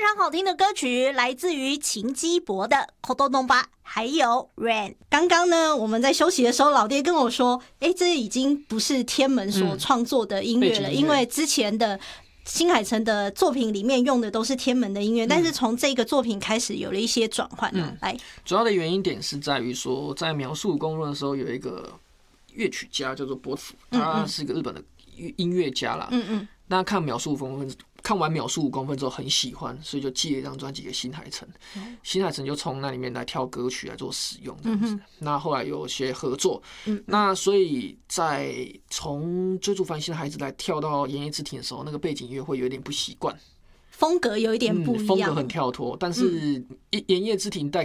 常好听的歌曲来自于秦基博的《Kodonomba》，还有 Rain。刚刚呢，我们在休息的时候，老爹跟我说，这已经不是天门所创作的音乐了，因为之前的新海诚的作品里面用的都是天门的音乐，但是从这个作品开始有了一些转换。来， 主要的原因点是在于说，在描述公论的时候，有一个乐曲家叫做波子，他是一个日本的音乐家啦。那看完秒速5公分之后很喜欢，所以就寄了一张专辑给新海诚。新海诚就从那里面来挑歌曲来做使用这样子。那后来有些合作。那所以在从追逐繁星的孩子来跳到炎夜之庭的时候，那个背景音乐会有点不习惯， 风格有一点不一样， 风格很跳脱。但是炎夜之庭带